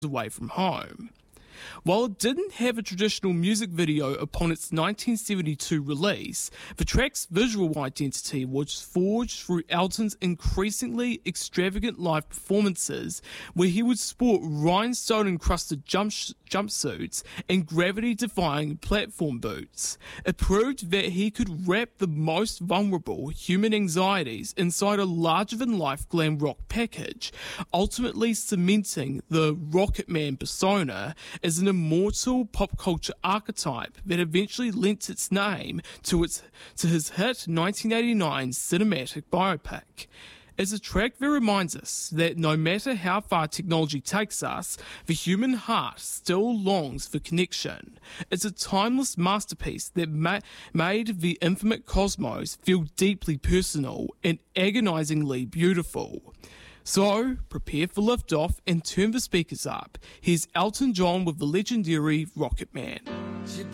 away from home. While it didn't have a traditional music video upon its 1972 release, the track's visual identity was forged through Elton's increasingly extravagant live performances, where he would sport rhinestone-encrusted jumpsuits and gravity-defying platform boots. It proved that he could wrap the most vulnerable human anxieties inside a larger-than-life glam rock package, ultimately cementing the Rocket Man persona as an immortal pop culture archetype that eventually lent its name to his hit 1989 cinematic biopic. It's a track that reminds us that no matter how far technology takes us, the human heart still longs for connection. It's a timeless masterpiece that made the infinite cosmos feel deeply personal and agonizingly beautiful. So, prepare for liftoff and turn the speakers up. Here's Elton John with the legendary Rocket Man.